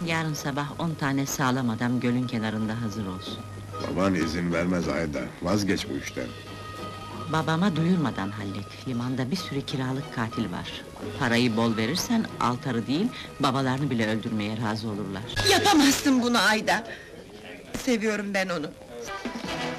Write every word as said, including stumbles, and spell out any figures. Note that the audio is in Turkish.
Yarın sabah on tane sağlam adam gölün kenarında hazır olsun. Baban izin vermez Ayda, vazgeç bu işten. Babama duyurmadan hallet, limanda bir sürü kiralık katil var. Parayı bol verirsen, Altar'ı değil, babalarını bile öldürmeye razı olurlar. Yapamazsın bunu Ayda! Seviyorum ben onu!